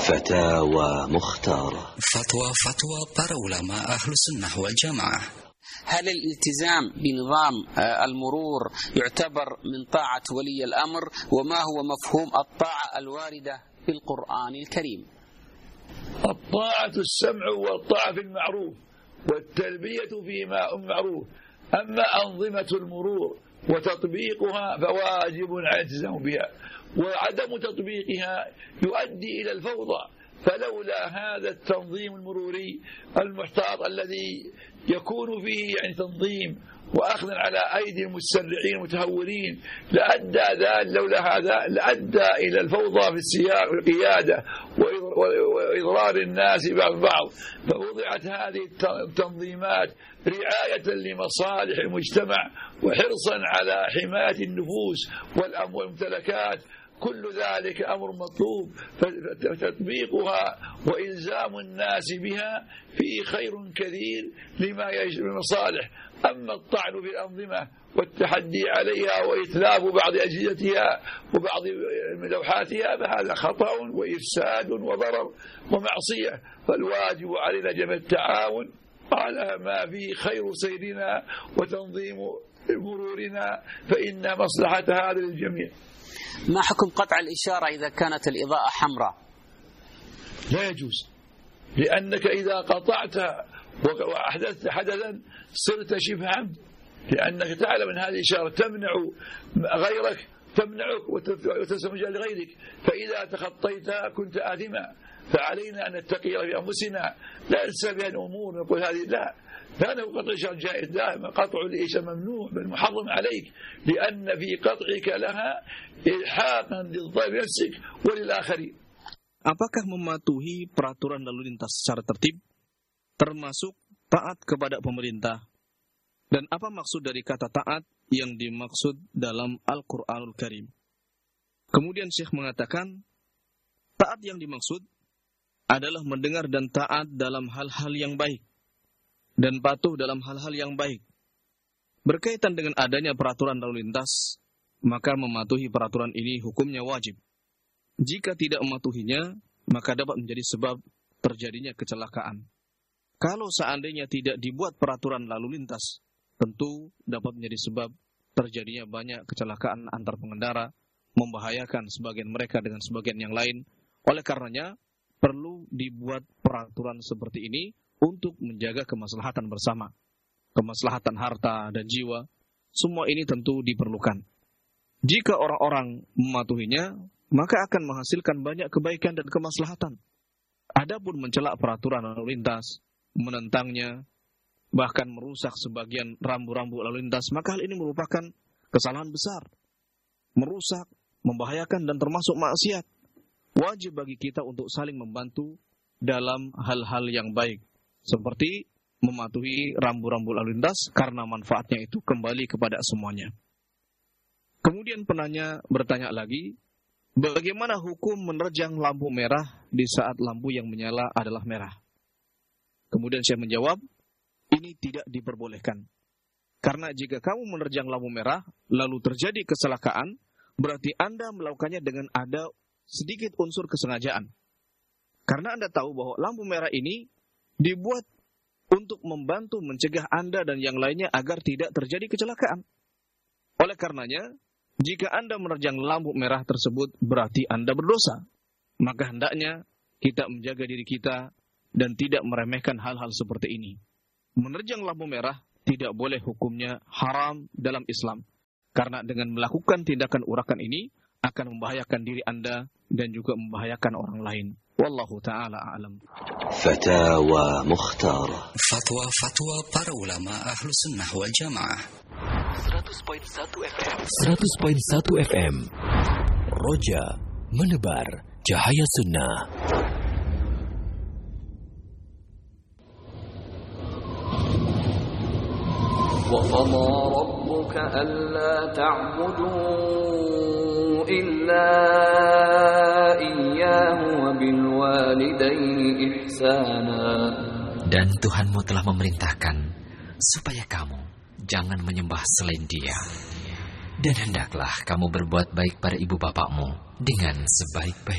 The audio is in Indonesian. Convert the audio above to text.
فتاوى مختارة. فتوى para ulama ahlu sunnah wal jamaah. هل الالتزام بنظام المرور يعتبر من طاعة ولي الأمر؟ وما هو مفهوم الطاعة الواردة في القرآن الكريم؟ الطاعة السمع والطاعة في المعروف والتلبية فيما معروف. أما أنظمة المرور وتطبيقها فواجب على الالتزام بها، وعدم تطبيقها يؤدي إلى الفوضى. فلولا هذا التنظيم المروري المحتاط الذي يكون فيه يعني تنظيم وأخذ على أيدي المتسرعين المتهورين لولا هذا لأدى إلى الفوضى في السياق والقيادة وإضرار الناس بعض. فوضعت هذه التنظيمات رعاية لمصالح المجتمع وحرصا على حماية النفوس والممتلكات. كل ذلك أمر مطلوب، فتطبيقها وإلزام الناس بها فيه خير كثير لما يجلب المصالح. أما الطعن في الأنظمة والتحدي عليها وإتلاف بعض أجهزتها وبعض لوحاتها فهذا خطأ وإفساد وضرر ومعصية. فالواجب علينا جميع التعاون على ما فيه خير سيرنا وتنظيم مرورنا، فإن مصلحة هذا للجميع. ما حكم قطع الإشارة إذا كانت الإضاءة حمراء؟ لا يجوز، لأنك إذا قطعتها وأحدثت حدثا صرت شبه عمد، لأنك تعلم أن هذه الإشارة تمنع غيرك، تمنعك وتسمج لغيرك، فإذا تخطيتها كنت آثما. فعلينا أن نتقي في أنفسنا، لا ننسى بها الأمور نقول هذه لا نقول قطع الإشارة جائز، لا، قطع الإشارة ممنوع بل محرم عليك، لأن في قطعك لها إلحاقا للضرر بنفسك وللآخرين. Apakah mematuhi peraturan lalu lintas secara tertib termasuk taat kepada pemerintah? Dan apa maksud dari kata taat yang dimaksud dalam Al-Qur'anul Karim? Kemudian Syekh mengatakan, taat yang dimaksud adalah mendengar dan taat dalam hal-hal yang baik dan patuh dalam hal-hal yang baik. Berkaitan dengan adanya peraturan lalu lintas, maka mematuhi peraturan ini hukumnya wajib. Jika tidak mematuhinya, maka dapat menjadi sebab terjadinya kecelakaan. Kalau seandainya tidak dibuat peraturan lalu lintas, tentu dapat menjadi sebab terjadinya banyak kecelakaan antar pengendara, membahayakan sebagian mereka dengan sebagian yang lain. Oleh karenanya, perlu dibuat peraturan seperti ini untuk menjaga kemaslahatan bersama. Kemaslahatan harta dan jiwa, semua ini tentu diperlukan. Jika orang-orang mematuhinya, maka akan menghasilkan banyak kebaikan dan kemaslahatan. Adapun mencela peraturan lalu lintas, menentangnya, bahkan merusak sebagian rambu-rambu lalu lintas, maka hal ini merupakan kesalahan besar. Merusak, membahayakan dan termasuk maksiat. Wajib bagi kita untuk saling membantu dalam hal-hal yang baik, seperti mematuhi rambu-rambu lalu lintas karena manfaatnya itu kembali kepada semuanya. Kemudian penanya bertanya lagi, bagaimana hukum menerjang lampu merah di saat lampu yang menyala adalah merah? Kemudian saya menjawab, ini tidak diperbolehkan. Karena jika kamu menerjang lampu merah, lalu terjadi kecelakaan, berarti Anda melakukannya dengan ada sedikit unsur kesengajaan. Karena Anda tahu bahwa lampu merah ini dibuat untuk membantu mencegah Anda dan yang lainnya agar tidak terjadi kecelakaan. Oleh karenanya, jika Anda menerjang lampu merah tersebut, berarti Anda berdosa. Maka hendaknya kita menjaga diri kita dan tidak meremehkan hal-hal seperti ini. Menerjang lampu merah tidak boleh hukumnya haram dalam Islam. Karena dengan melakukan tindakan urakan ini, akan membahayakan diri Anda dan juga membahayakan orang lain. Wallahu ta'ala a'lam. Fatawa Mukhtara. Fatwa para ulama ahlu sunnah wal jamaah. 100.1 FM. 100.1 FM. Roja menebar cahaya sunnah. وَقَضَى رَبُّكَ أَلَّا تَعْبُدُوا إِلَّا إِيَّاهُ وَبِالْوَالِدَيْنِ إِحْسَانًا. Dan Tuhanmu telah memerintahkan supaya kamu jangan menyembah selain Dia. Dan hendaklah kamu berbuat baik pada ibu bapakmu dengan sebaik-baik.